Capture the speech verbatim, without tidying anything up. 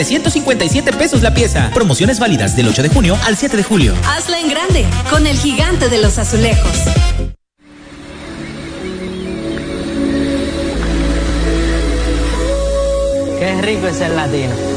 ciento cincuenta y siete pesos la pieza. Promociones válidas del ocho de junio al siete de julio. Hazla en grande con el gigante de los azulejos. Qué rico es ser latino.